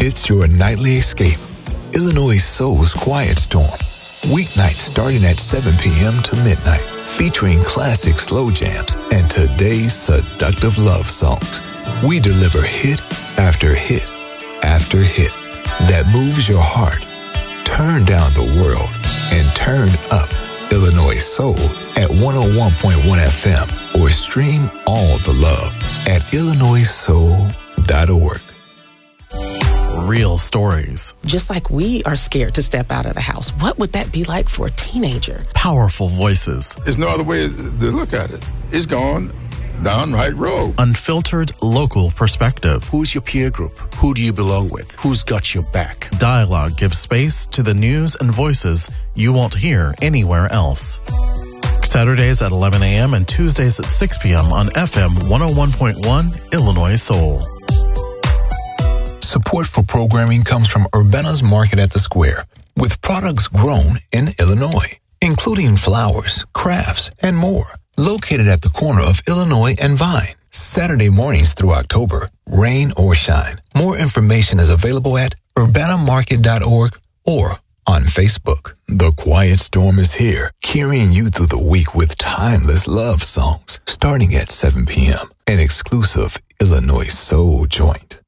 It's your nightly escape. Illinois Soul's Quiet Storm. Weeknights starting at 7 p.m. to midnight, featuring classic slow jams and today's seductive love songs. We deliver hit after hit after hit that moves your heart. Turn down the world and turn up Illinois Soul at 101.1 FM or stream all the love at illinoissoul.org. Real stories. Just like we are scared to step out of the house, what would that be like for a teenager? Powerful voices. There's no other way to look at it. It's gone down right road. Unfiltered local perspective. Who's your peer group? Who do you belong with? Who's got your back? Dialogue gives space to the news and voices you won't hear anywhere else. Saturdays at 11 a.m. and Tuesdays at 6 p.m. on FM 101.1 Illinois Soul. Support for programming comes from Urbana's Market at the Square, with products grown in Illinois, including flowers, crafts, and more. Located at the corner of Illinois and Vine. Saturday mornings through October, rain or shine. More information is available at urbanamarket.org or on Facebook. The Quiet Storm is here, carrying you through the week with timeless love songs, starting at 7 p.m. An exclusive Illinois Soul joint.